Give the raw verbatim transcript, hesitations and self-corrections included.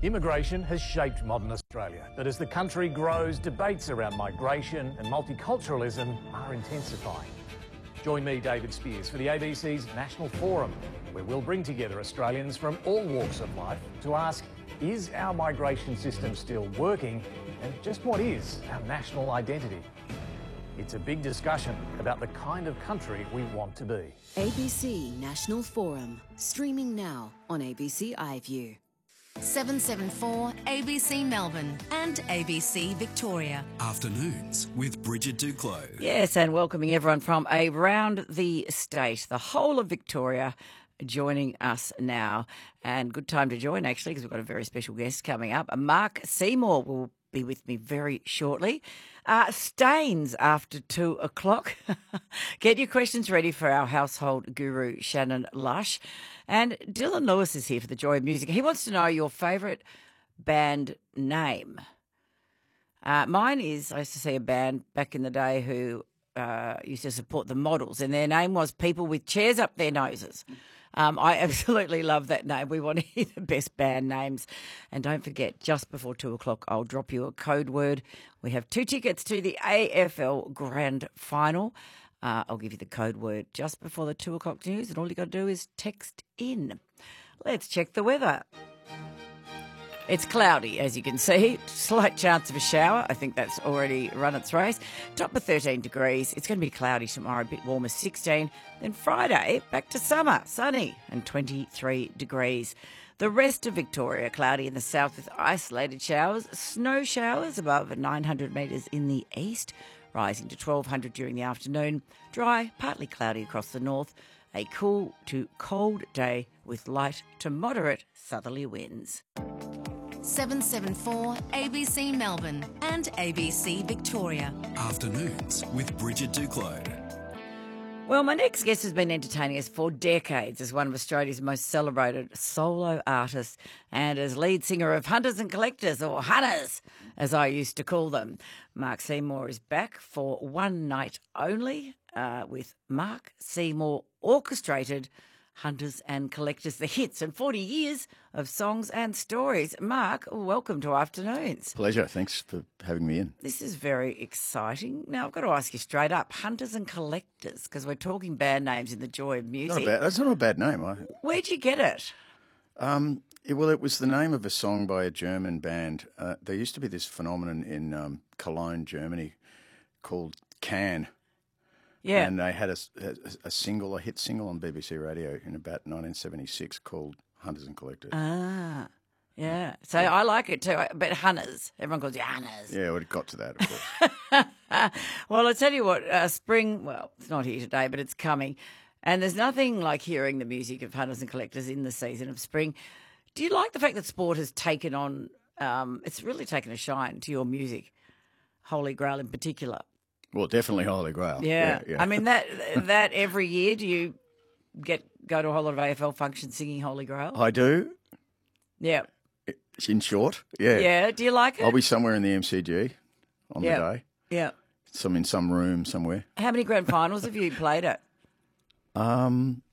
Immigration has shaped modern Australia, but as the country grows, debates around migration and multiculturalism are intensifying. Join me, David Spears, for the A B C's National Forum, where we'll bring together Australians from all walks of life to ask, is our migration system still working, and just what is our national identity? It's a big discussion about the kind of country we want to be. A B C National Forum, streaming now on A B C iView. seven seven four A B C Melbourne and A B C Victoria. Afternoons with Bridget Duclos. Yes, and welcoming everyone from around the state, the whole of Victoria, joining us now. And good time to join, actually, because we've got a very special guest coming up. Mark Seymour will be with me very shortly. Uh, Stains after two o'clock. Get your questions ready for our household guru, Shannon Lush. And Dylan Lewis is here for the Joy of Music. He wants to know your favourite band name. Uh, mine is, I used to see a band back in the day who uh, used to support the Models, and their name was People with Chairs Up Their Noses. Um, I absolutely love that name. We want to hear the best band names. And don't forget, just before two o'clock, I'll drop you a code word. We have two tickets to the A F L Grand Final. Uh, I'll give you the code word just before the two o'clock news, and all you got to do is text in. Let's check the weather. It's cloudy, as you can see. Slight chance of a shower. I think that's already run its race. Top of thirteen degrees. It's going to be cloudy tomorrow, a bit warmer, sixteen. Then Friday, back to summer, sunny and twenty-three degrees. The rest of Victoria, cloudy in the south with isolated showers. Snow showers above nine hundred metres in the east, rising to twelve hundred during the afternoon. Dry, partly cloudy across the north. A cool to cold day with light to moderate southerly winds. seven seven four A B C Melbourne and A B C Victoria. Afternoons with Bridget Duclos. Well, my next guest has been entertaining us for decades as one of Australia's most celebrated solo artists and as lead singer of Hunters and Collectors, or Hunters, as I used to call them. Mark Seymour is back for one night only uh, with Mark Seymour Orchestrated Hunters and Collectors, the hits and forty years of songs and stories. Mark, welcome to Afternoons. Pleasure. Thanks for having me in. This is very exciting. Now, I've got to ask you straight up, Hunters and Collectors, because we're talking band names in the Joy of Music. Not a bad, that's not a bad name. I, Where'd you get it? um, it- well, it was the name of a song by a German band. Uh, there used to be this phenomenon in um, Cologne, Germany, called Can. Yeah. And they had a, a, a single, a hit single on B B C Radio in about nineteen seventy-six called Hunters and Collectors. Ah, yeah. So I like it too. But Hunters, everyone calls you Hunters. Yeah, well, it got to that, of course. Well, I'll tell you what, uh, spring, well, it's not here today, but it's coming. And there's nothing like hearing the music of Hunters and Collectors in the season of spring. Do you like the fact that sport has taken on, um, it's really taken a shine to your music, Holy Grail in particular? Well, definitely Holy Grail. Yeah. yeah, yeah. I mean, that that every year, do you get go to a whole lot of A F L functions singing Holy Grail? I do, Yeah. in short. Yeah. Yeah. Do you like it? I'll be somewhere in the M C G on Yeah. the day. Yeah. Some in some room somewhere. How many grand finals have you played at? Um,